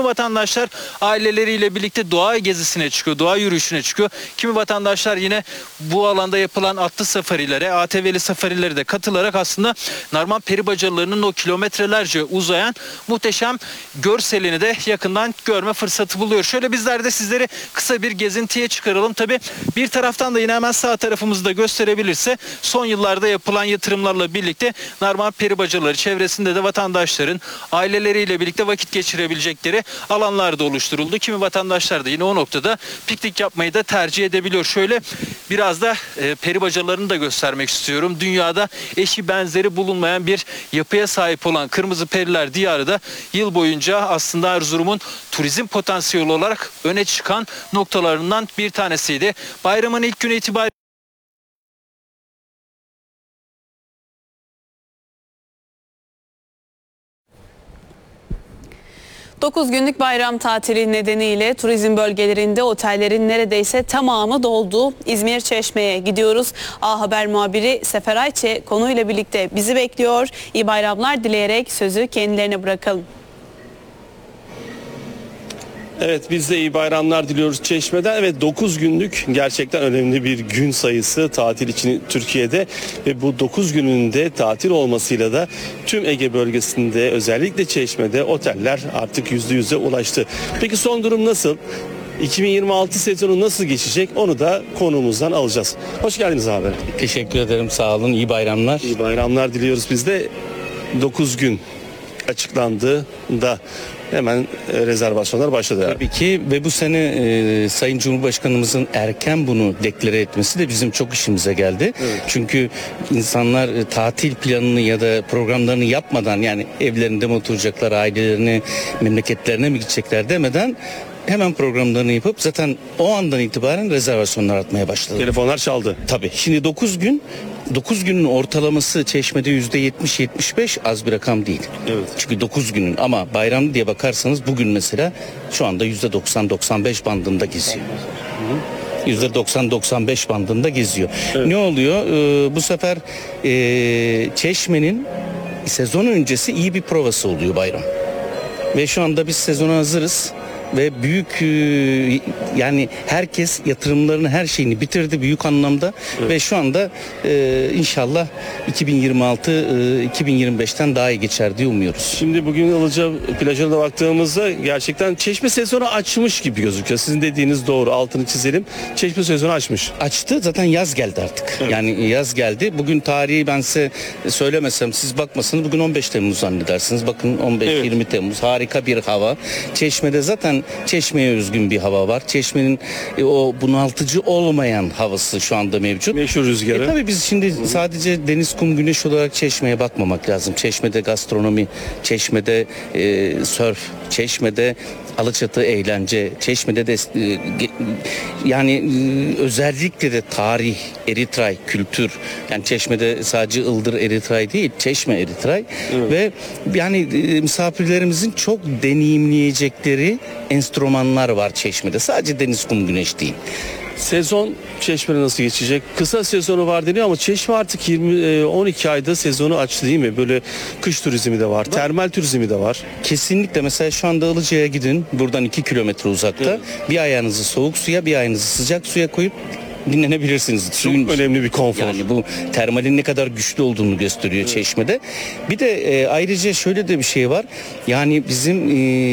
Kimi vatandaşlar aileleriyle birlikte doğa gezisine çıkıyor, doğa yürüyüşüne çıkıyor. Kimi vatandaşlar yine bu alanda yapılan atlı safarilere, ATV'li safarilere de katılarak aslında Narman peribacalarının o kilometrelerce uzayan muhteşem görselini de yakından görme fırsatı buluyor. Şöyle bizler de sizleri kısa bir gezintiye çıkaralım. Tabii bir taraftan da yine hemen sağ tarafımızda gösterebilirse son yıllarda yapılan yatırımlarla birlikte Narman peribacaları çevresinde de vatandaşların aileleriyle birlikte vakit geçirebilecekleri alanlar da oluşturuldu. Kimi vatandaşlar da yine o noktada piknik yapmayı da tercih edebiliyor. Şöyle biraz da peribacalarını da göstermek istiyorum. Dünyada eşi benzeri bulunmayan bir yapıya sahip olan Kırmızı Periler Diyarı da yıl boyunca aslında Erzurum'un turizm potansiyeli olarak öne çıkan noktalarından bir tanesiydi. Bayramın ilk günü itibariyle 9 günlük bayram tatili nedeniyle turizm bölgelerinde otellerin neredeyse tamamı doldu. İzmir Çeşme'ye gidiyoruz. A Haber muhabiri Sefer Ayçe konuyla birlikte bizi bekliyor. İyi bayramlar dileyerek sözü kendilerine bırakalım. Evet, biz de iyi bayramlar diliyoruz Çeşme'den. Evet, 9 günlük gerçekten önemli bir gün sayısı tatil için Türkiye'de ve bu 9 gününde tatil olmasıyla da tüm Ege bölgesinde özellikle Çeşme'de oteller artık %100'e ulaştı. Peki son durum nasıl? 2026 sezonu nasıl geçecek? Onu da konuğumuzdan alacağız. Hoş geldiniz abi. Teşekkür ederim, sağ olun, iyi bayramlar. İyi bayramlar diliyoruz biz de. 9 gün açıklandı da hemen rezervasyonlar başladı. Tabii ki ve bu sene Sayın Cumhurbaşkanımızın erken bunu deklare etmesi de bizim çok işimize geldi. Evet. Çünkü insanlar tatil planını ya da programlarını yapmadan, yani evlerinde mi oturacaklar, ailelerine, memleketlerine mi gidecekler demeden hemen programlarını yapıp zaten o andan itibaren rezervasyonlar atmaya başladı. Telefonlar çaldı. Tabii. Şimdi 9 günün ortalaması Çeşme'de %70-75 az bir rakam değil. Evet. Çünkü 9 günün, ama bayram diye bakarsanız bugün mesela şu anda %90-95 bandında geziyor. %90-95 bandında geziyor. Evet. Ne oluyor? Bu sefer Çeşme'nin sezon öncesi iyi bir provası oluyor bayram. Ve şu anda biz sezona hazırız. Ve büyük, yani herkes yatırımlarını, her şeyini bitirdi büyük anlamda. Evet. Ve şu anda inşallah 2026 2025'ten daha iyi geçer diye umuyoruz. Şimdi bugün Ilıca plajına baktığımızda gerçekten Çeşme sezonu açmış gibi gözüküyor. Sizin dediğiniz doğru, altını çizelim. Çeşme sezonu açmış. Açtı, zaten yaz geldi artık. Evet. Yani yaz geldi. Bugün tarihi ben size söylemesem, siz bakmasanız bugün 15 Temmuz zannedersiniz. Bakın 15-20 evet. Temmuz, harika bir hava. Çeşme'de zaten Çeşme'ye özgün bir hava var. Çeşme'nin o bunaltıcı olmayan havası şu anda mevcut. Meşhur rüzgarı. Tabii biz şimdi sadece deniz, kum, güneş olarak Çeşme'ye bakmamak lazım. Çeşme'de gastronomi, Çeşme'de sörf, Çeşme'de Alaçatı eğlence, Çeşme'de de yani özellikle de tarih, Eritray, kültür. Yani Çeşme'de sadece Ildır Eritray değil, Çeşme Eritray. Evet. Ve yani misafirlerimizin çok deneyimleyecekleri enstrümanlar var Çeşme'de. Sadece deniz, kum, güneş değil. Sezon Çeşme'de nasıl geçecek? Kısa sezonu var deniyor ama Çeşme artık 12 ayda sezonu açtı değil mi? Böyle kış turizmi de var, termal turizmi de var. Kesinlikle. Mesela şu anda Ilıca'ya gidin. Buradan 2 kilometre uzakta. Evet. Bir ayağınızı soğuk suya, bir ayağınızı sıcak suya koyup dinlenebilirsiniz. Çok suyun önemli bir konfor. Yani bu termalin ne kadar güçlü olduğunu gösteriyor, evet. Çeşme'de. Bir de ayrıca şöyle de bir şey var. Yani bizim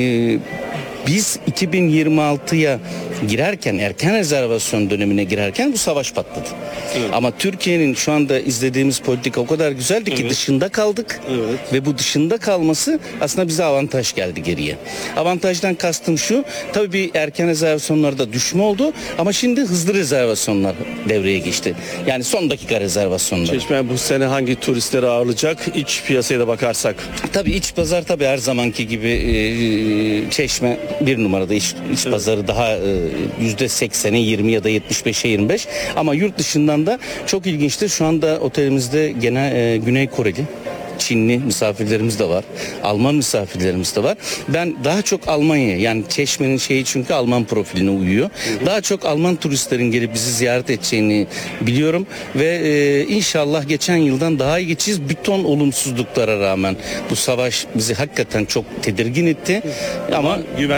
biz 2026'ya girerken, erken rezervasyon dönemine girerken bu savaş patladı. Evet. Ama Türkiye'nin şu anda izlediğimiz politika o kadar güzeldi ki evet. Dışında kaldık. Evet. Ve bu dışında kalması aslında bize avantaj geldi geriye. Avantajdan kastım şu, tabii bir erken rezervasyonlarda düşme oldu ama şimdi hızlı rezervasyonlar devreye geçti. Yani son dakika rezervasyonları. Çeşme bu sene hangi turistleri ağırlayacak? İç piyasaya da bakarsak. Tabii iç pazar tabii her zamanki gibi Çeşme bir numarada, iç evet. Pazarı daha %80'e 20 ya da 75'e 25, ama yurt dışından da çok ilginçtir. Şu anda otelimizde gene Güney Koreli, Çinli misafirlerimiz de var. Alman misafirlerimiz de var. Ben daha çok Almanya'ya, yani Çeşme'nin şeyi çünkü Alman profiline uyuyor. Hı hı. Daha çok Alman turistlerin gelip bizi ziyaret edeceğini biliyorum ve inşallah geçen yıldan daha iyi geçeceğiz. Bir ton olumsuzluklara rağmen bu savaş bizi hakikaten çok tedirgin etti. Ama güven